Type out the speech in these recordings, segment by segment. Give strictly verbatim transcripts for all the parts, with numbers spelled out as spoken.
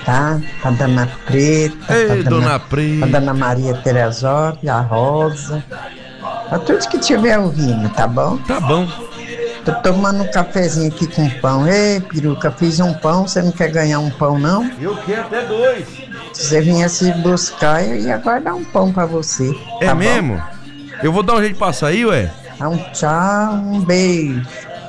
tá? A Dona Preta, Ei, a Dona, Dona Preta, a Dona Maria Teresópolis, a Rosa, a todos que estiver ouvindo, tá bom? Tá bom. Tô tomando um cafezinho aqui com pão. Ei, peruca, fiz um pão, você não quer ganhar um pão, não? Eu quero até dois. Se você viesse buscar, eu ia guardar um pão pra você. É tá mesmo? Bom? Eu vou dar um jeito pra sair, ué. Um tchau, um beijo.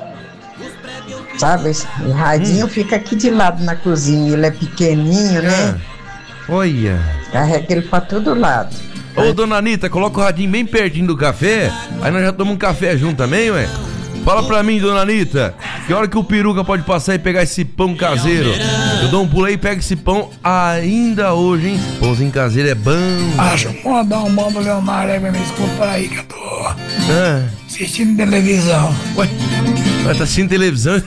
Sabe, o radinho hum. fica aqui de lado na cozinha, ele é pequenininho, né? Ah, olha. Carrega ele pra todo lado. Ô, né? Dona Anitta, coloca o radinho bem pertinho do café, aí nós já tomamos um café junto também, ué. Fala pra mim, Dona Anitta, que hora que o peruca pode passar e pegar esse pão caseiro? Eu dou um pulo aí e pego esse pão ainda hoje, hein? Pãozinho caseiro é bom. Acho que vou dar um mão do Leonardo aí pra me escutar aí, que eu tô ah. assistindo televisão. Ué, mas tá assistindo televisão?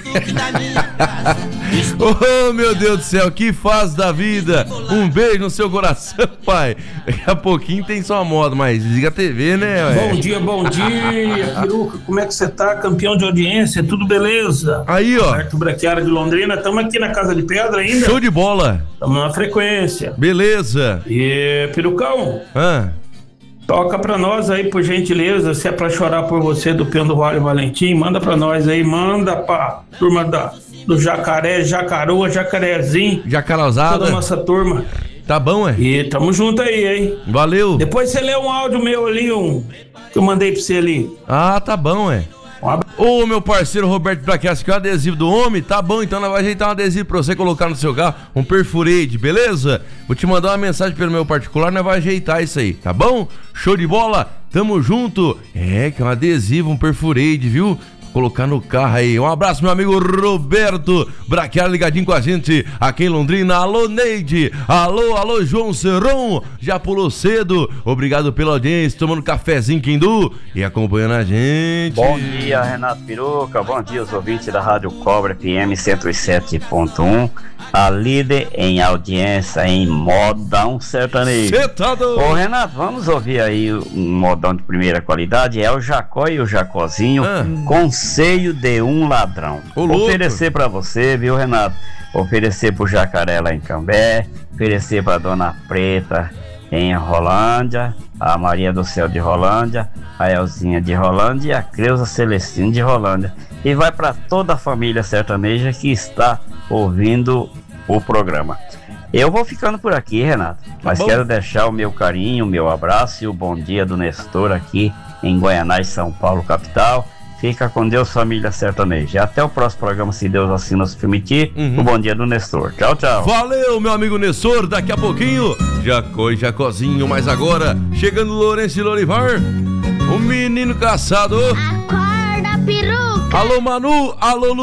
Oh, meu Deus do céu, que fase da vida. Um beijo no seu coração, pai. Daqui a pouquinho tem só moda, mas desliga a T V, né? Ué? Bom dia, bom dia, peruca. Como é que você tá? Campeão de audiência, tudo beleza? Aí, ó. Certo, Braquiária de Londrina. Estamos aqui na Casa de Pedra ainda. Show de bola. Estamos na frequência. Beleza. E, perucão. Ah. Toca pra nós aí, por gentileza, se é pra chorar por você do Pendo Vale Valentim, manda pra nós aí, manda pra turma da, do Jacaré, Jacaroa, Jacarezinho. Jacarosada. Toda a nossa turma. Tá bom, é? E tamo junto aí, hein? Valeu. Depois você lê um áudio meu ali, um que eu mandei pra você ali. Ah, tá bom, é. Ô, oh, meu parceiro Roberto Braquessa, que é o adesivo do homem, tá bom, então nós vamos ajeitar um adesivo pra você colocar no seu carro, um Perforade, beleza? Vou te mandar uma mensagem pelo meu particular, nós vamos ajeitar isso aí, tá bom? Show de bola, tamo junto. É, que é um adesivo, um Perforade, viu? Colocar no carro aí. Um abraço, meu amigo Roberto Braquiara, ligadinho com a gente aqui em Londrina. Alô, Neide. Alô, alô, João Serron. Já pulou cedo. Obrigado pela audiência, tomando cafezinho Quindu e acompanhando a gente. Bom dia, Renato Piruca. Bom dia, os ouvintes da Rádio Cobra F M cento e sete ponto um. A líder em audiência em modão sertanejo. Cetado. Ô, Renato, vamos ouvir aí um modão de primeira qualidade. É o Jacó e o Jacozinho ah. com Conselho de um Ladrão. Ô, oferecer pra você, viu, Renato? Oferecer pro Jacaré lá em Cambé, oferecer pra Dona Preta em Rolândia, a Maria do Céu de Rolândia, a Elzinha de Rolândia e a Creuza Celestino de Rolândia. E vai pra toda a família sertaneja que está ouvindo o programa. Eu vou ficando por aqui, Renato, mas tá quero deixar o meu carinho, o meu abraço e o bom dia do Nestor aqui em Guaianazes, São Paulo, capital. Fica com Deus, família sertaneja. Até o próximo programa, se Deus assim nos permitir. Uhum. O bom dia do Nestor. Tchau, tchau. Valeu, meu amigo Nestor. Daqui a pouquinho, Jacó e Jacozinho. Mas agora, chegando Lourenço e Lorivar, o menino caçado. Acorda, peruca. Alô, Manu. Alô, Lu.